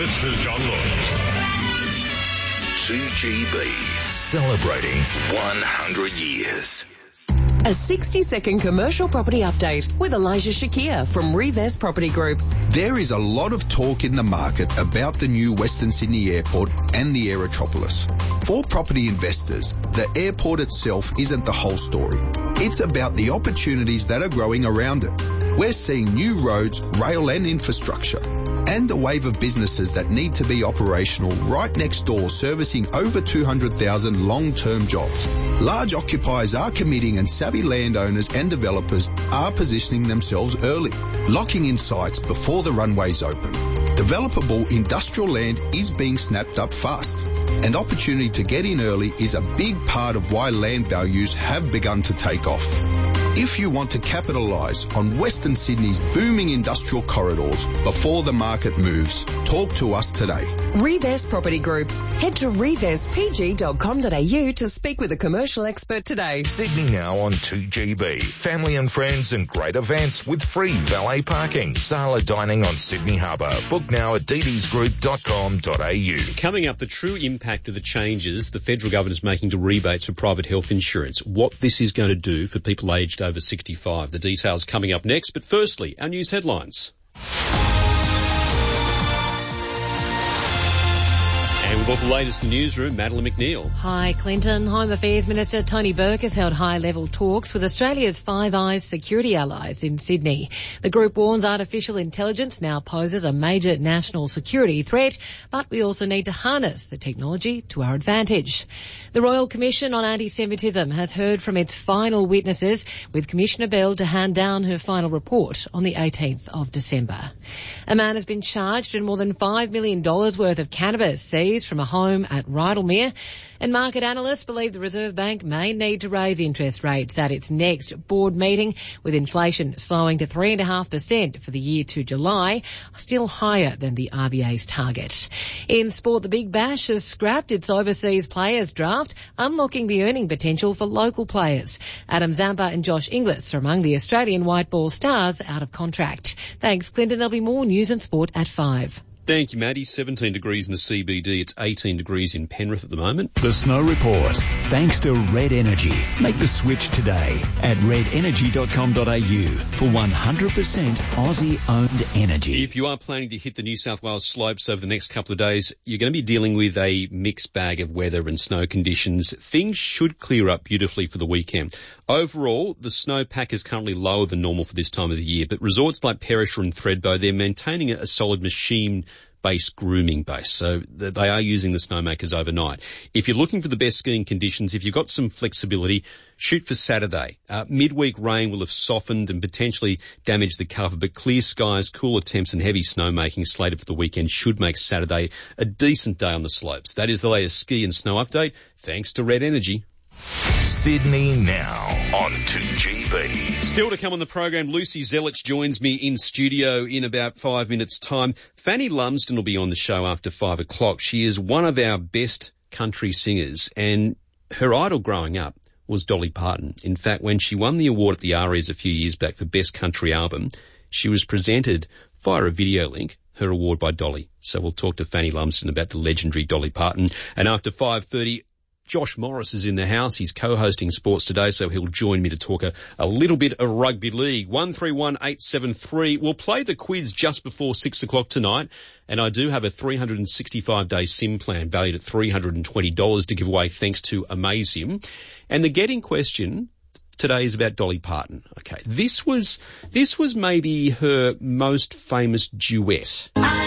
This is John Lewis. 2GB, celebrating 100 years. A 60-second commercial property update with Elijah Shakir from Reves Property Group. There is a lot of talk in the market about the new Western Sydney Airport and the Aerotropolis. For property investors, the airport itself isn't the whole story. It's about the opportunities that are growing around it. We're seeing new roads, rail and infrastructure, and a wave of businesses that need to be operational right next door, servicing over 200,000 long-term jobs. Large occupiers are committing and savvy landowners and developers are positioning themselves early, locking in sites before the runways open. Developable industrial land is being snapped up fast, and opportunity to get in early is a big part of why land values have begun to take off. If you want to capitalise on Western Sydney's booming industrial corridors before the market moves, talk to us today. Reves Property Group. Head to revespg.com.au to speak with a commercial expert today. Sydney now on 2GB. Family and friends and great events with free valet parking. Sala dining on Sydney Harbour. Book now at ddsgroup.com.au. Coming up, the true impact of the changes the federal government is making to rebates for private health insurance. What this is going to do for people aged over 65. The details coming up next, but firstly, our news headlines. And we've got the latest in the newsroom, Madeline McNeil. Hi, Clinton. Home Affairs Minister Tony Burke has held high-level talks with Australia's Five Eyes security allies in Sydney. The group warns artificial intelligence now poses a major national security threat, but we also need to harness the technology to our advantage. The Royal Commission on Anti-Semitism has heard from its final witnesses, with Commissioner Bell to hand down her final report on the 18th of December. A man has been charged in more than $5 million worth of cannabis seized from a home at Rydalmere, and market analysts believe the Reserve Bank may need to raise interest rates at its next board meeting, with inflation slowing to 3.5% for the year to July, still higher than the RBA's target. In sport, the Big Bash has scrapped its overseas players draft, unlocking the earning potential for local players. Adam Zampa and Josh Inglis are among the Australian white ball stars out of contract. Thanks, Clinton. There'll be more news and sport at 5. Thank you, Maddie. 17 degrees in the CBD. It's 18 degrees in Penrith at the moment. The Snow Report. Thanks to Red Energy. Make the switch today at redenergy.com.au for 100% Aussie-owned energy. If you are planning to hit the New South Wales slopes over the next couple of days, you're going to be dealing with a mixed bag of weather and snow conditions. Things should clear up beautifully for the weekend. Overall, the snowpack is currently lower than normal for this time of the year, but resorts like Perisher and Thredbo, they're maintaining a solid machine-based grooming base, so they are using the snowmakers overnight. If you're looking for the best skiing conditions, if you've got some flexibility, shoot for Saturday. Midweek rain will have softened and potentially damaged the cover, but clear skies, cooler temps and heavy snowmaking slated for the weekend should make Saturday a decent day on the slopes. That is the latest ski and snow update, thanks to Red Energy. Sydney now on 2GB. Still to come on the program, Lucy Zelich joins me in studio in about 5 minutes' time. Fanny Lumsden will be on the show after 5 o'clock. She is one of our best country singers, and her idol growing up was Dolly Parton. In fact, when she won the award at the ARIAs a few years back for Best Country Album, she was presented via a video link her award by Dolly. So we'll talk to Fanny Lumsden about the legendary Dolly Parton. And after 5:30, Josh Morris is in the house. He's co-hosting Sports Today, so he'll join me to talk a little bit of rugby league. 131873. We'll play the quiz just before 6 o'clock tonight, and I do have a 365-day SIM plan valued at $320 to give away thanks to Amazium. And the getting question today is about Dolly Parton. Okay, this was maybe her most famous duet.